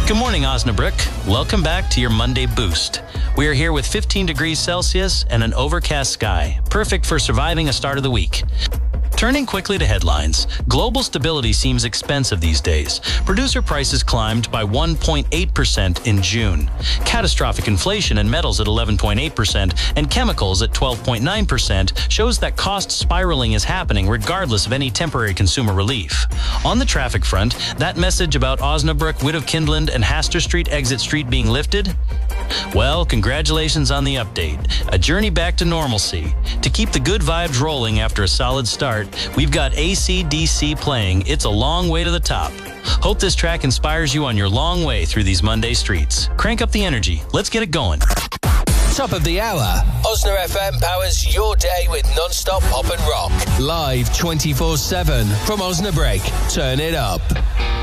Good morning, Osnabrück. Welcome back to your Monday Boost. We are here with 15 degrees Celsius and an overcast sky, perfect for surviving a start of the week. Turning quickly to headlines, global stability seems expensive these days. Producer prices climbed by 1.8% in June. Catastrophic inflation in metals at 11.8% and chemicals at 12.9% shows that cost spiraling is happening regardless of any temporary consumer relief. On the traffic front, that message about Osnabrück, Widowkindland, and Haster Street Exit Street being lifted? Well, congratulations on the update. A journey back to normalcy. To keep the good vibes rolling after a solid start, we've got AC/DC playing It's a Long Way to the Top. Hope this track inspires you on your long way through these Monday streets. Crank up the energy. Let's get it going. Top of the hour. Osna FM powers your day with non-stop pop and rock. Live 24/7 from Osnabrück. Turn it up.